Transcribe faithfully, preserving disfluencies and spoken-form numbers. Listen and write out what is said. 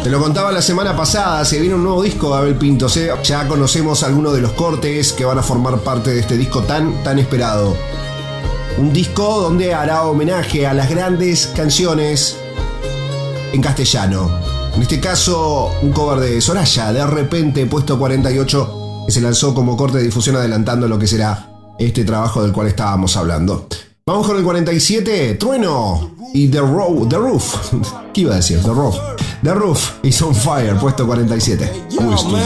Te lo contaba la semana pasada, se viene un nuevo disco de Abel Pintos, ¿eh? Ya conocemos algunos de los cortes que van a formar parte de este disco tan, tan esperado. Un disco donde hará homenaje a las grandes canciones en castellano. En este caso, un cover de Soraya, De Repente, puesto cuarenta y ocho, que se lanzó como corte de difusión adelantando lo que será este trabajo del cual estábamos hablando. Vamos con el cuarenta y siete, Trueno y The, Ro- The Roof. ¿Qué iba a decir? The Roof. The Roof is on Fire, puesto cuarenta y siete. Yo, man,